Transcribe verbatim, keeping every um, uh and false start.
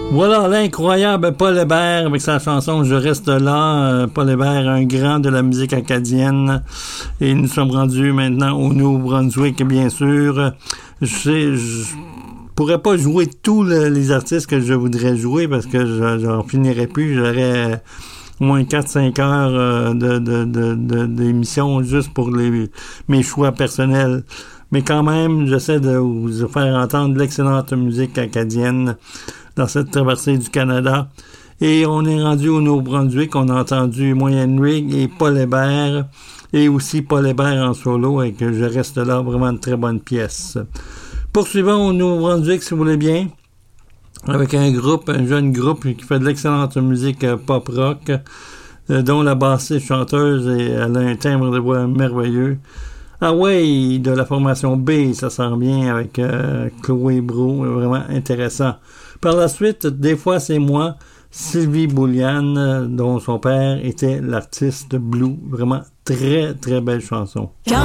Voilà l'incroyable Paul Hébert avec sa chanson « Je reste là ». Paul Hébert, un grand de la musique acadienne. Et nous sommes rendus maintenant au Nouveau-Brunswick, bien sûr. Je sais, je pourrais pas jouer tous le, les artistes que je voudrais jouer parce que je j'en finirais plus. J'aurais au moins quatre cinq heures de, de, de, de, d'émission juste pour les, mes choix personnels. Mais quand même, j'essaie de vous faire entendre l'excellente musique acadienne dans cette traversée du Canada. Et on est rendu au Nouveau-Brunswick, on a entendu Moyenne Rig et Paul Hébert, et aussi Paul Hébert en solo, et que je reste là, vraiment une très bonne pièce. Poursuivons au Nouveau-Brunswick, si vous voulez bien, avec un groupe, un jeune groupe qui fait de l'excellente musique pop-rock, euh, dont la bassiste chanteuse, et elle a un timbre de voix merveilleux. Ah ouais, de la formation B, ça sent bien avec euh, Chloé Brault, vraiment intéressant. Par la suite, des fois c'est moi, Sylvie Bouliane, dont son père était l'artiste Blue, vraiment très très belle chanson.